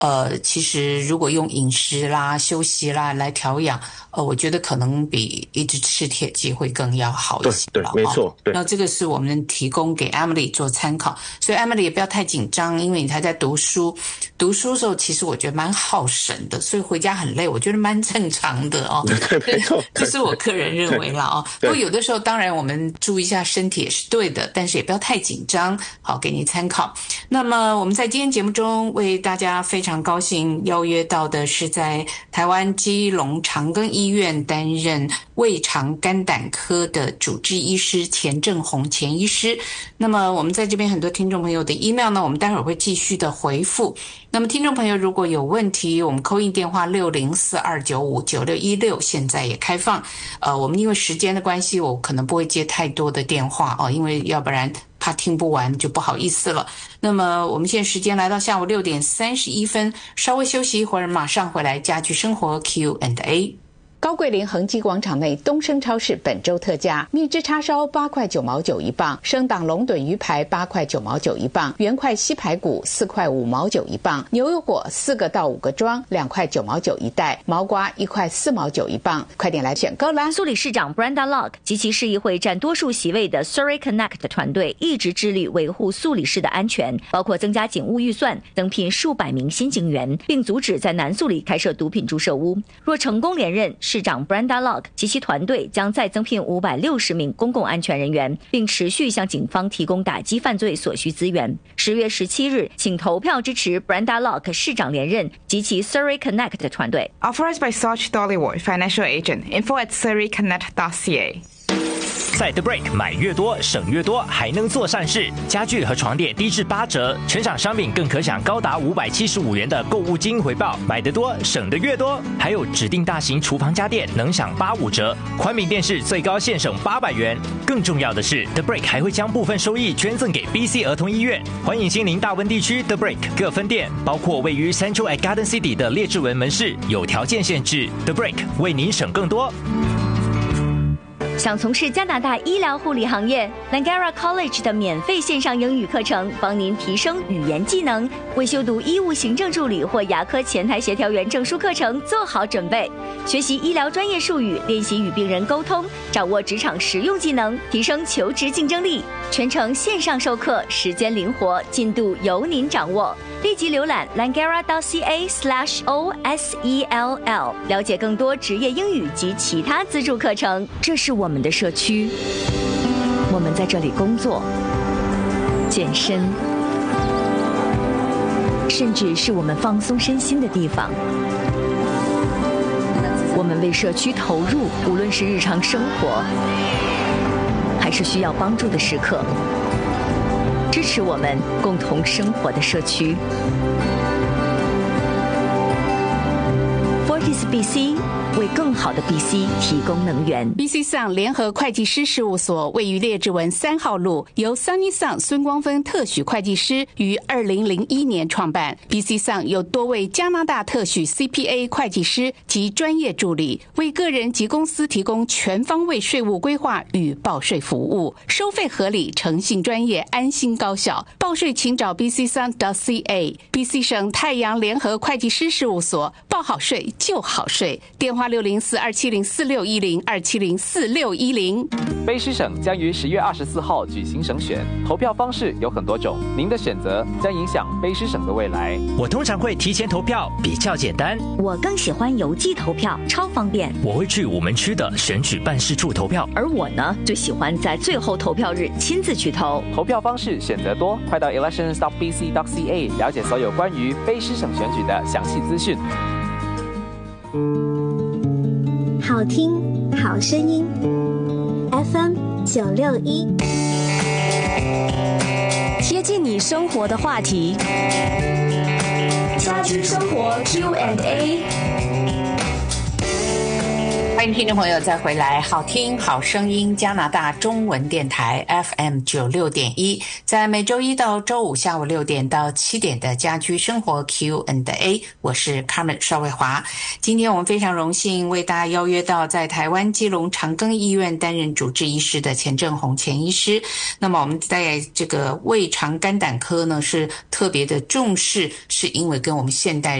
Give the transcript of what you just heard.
其实如果用饮食啦、休息啦来调养，我觉得可能比一直吃铁剂会更要好一些。 对，没错。对， 那这个是我们提供给 Emily 做参考，所以 Emily 也不要太紧张，因为你还在读书。读书的时候，其实我觉得蛮耗神的，所以回家很累，我觉得蛮正常的哦。 对，没错， 这是我个人认为啦哦。不过有的时候，当然我们注意一下身体也是对的，但是也不要太紧张。好，给你参考。那么我们在今天节目中为大家非常高兴邀约到的是在台湾基隆长庚医院担任胃肠肝胆科的主治医师钱正宏钱医师。那么我们在这边很多听众朋友的 email 呢，我们待会儿会继续的回复。那么听众朋友如果有问题，我们 call in 电话604-295-9616现在也开放。我们因为时间的关系，我可能不会接太多的电话哦，因为要不然怕听不完就不好意思了。那么我们现在时间来到下午6点31分，稍微休息一会儿，马上回来家居生活 Q&A。高桂林恒基广场内东升超市本周特价：蜜汁叉烧8块9毛9一磅，生档龙趸鱼排8块9毛9一磅，原块西排骨4块5毛9一磅，牛油果4个到5个装2块9毛9一袋，毛瓜1块4毛9一磅。快点来选购啦！ 苏理事长 Brenda Locke 及其市议会占多数席位的 Surrey Connect 团队一直致力维护苏理市的安全，包括增加警务预算，增聘数百名新警员，并阻止在南苏里开设毒品注射屋。若成功连任，市长 Brenda Locke 及其团队将再增聘560名公共安全人员，并持续向警方提供打击犯罪所需资源。10月17日，请投票支持 Brenda Locke 市长连任及其 Surrey Connect 团队。 Authorized by Sarge Dollywood, Financial Agent. Info at surreyconnect.ca. 在 The Break 买越多省越多，还能做善事。家具和床垫低至8折，全场商品更可享高达575元的购物金回报。买得多省得越多，还有指定大型厨房家电能享85折，宽屏电视最高现省800元。更重要的是 The Break 还会将部分收益捐赠给 BC 儿童医院。欢迎亲临大温地区 The Break 各分店，包括位于 Central at Garden City 的列治文门市，有条件限制。The Break 为您省更多。 想从事加拿大医疗护理行业 ，Langara College 的免费线上英语课程帮您提升语言技能，为修读医务行政助理或牙科前台协调员证书课程做好准备。学习医疗专业术语，练习与病人沟通，掌握职场实用技能，提升求职竞争力。全程线上授课，时间灵活，进度由您掌握。立即浏览 langara.ca/OSELL， 了解更多职业英语及其他资助课程。这是我们的社区，我们在这里工作、健身，甚至是我们放松身心的地方。我们为社区投入，无论是日常生活，还是需要帮助的时刻。支持我们共同生活的社区。Fortis BC 为更好的 BC 提供能源。 BC Sun 联合会计师事务所位于列治文3号路，由 Sunny Sun 孙光芬特许会计师于2001年创办。BC Sun 有多位加拿大特许 CPA 会计师及专业助理，为个人及公司提供全方位税务规划与报税服务，收费合理，诚信专业，安心高效。报税请找 bcsun.ca。 BC 省太阳联合会计师事务所，报好税就好税。电话604-270-4610 270-4610。 卑诗省将于10月24号举行省选，投票方式有很多种，您的选择将影响卑诗省的未来。 我通常会提前投票，比较简单。 我更喜欢邮寄投票，超方便。 我会去我们区的选举办事处投票。 而我呢，最喜欢在最后投票日亲自去投。 投票方式选择多，快到 elections.bc.ca 了解所有关于卑诗省选举的详细资讯。 好听，好声音 ，FM 961， 贴近你生活的话题，家居生活 Q&A。 欢迎听众朋友再回来，好听好声音加拿大中文电台 FM 96.1，在每周一到周五下午6点到7点的家居生活 Q&A， 我是 Carmen 邵卫华。今天我们非常荣幸为大家邀约到在台湾基隆长庚医院担任主治医师的钱正宏钱医师。那么我们在这个胃肠肝胆科呢是特别的重视，是因为跟我们现代